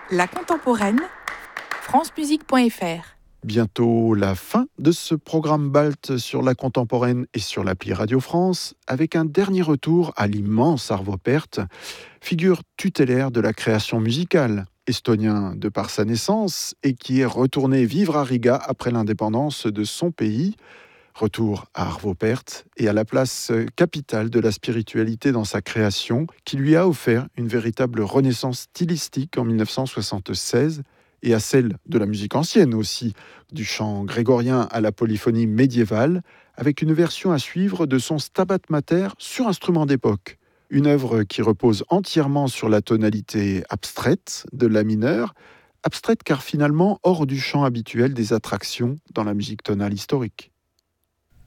La contemporaine, francemusique.fr. Bientôt la fin de ce programme BALT sur la contemporaine et sur l'appli Radio France, avec un dernier retour à l'immense Arvo Pärt, figure tutélaire de la création musicale, estonien de par sa naissance et qui est retourné vivre à Riga après l'indépendance de son pays. Retour à Arvo Pärt et à la place capitale de la spiritualité dans sa création, qui lui a offert une véritable renaissance stylistique en 1976, et à celle de la musique ancienne aussi, du chant grégorien à la polyphonie médiévale, avec une version à suivre de son Stabat Mater sur instrument d'époque. Une œuvre qui repose entièrement sur la tonalité abstraite de la mineur, abstraite car finalement hors du champ habituel des attractions dans la musique tonale historique.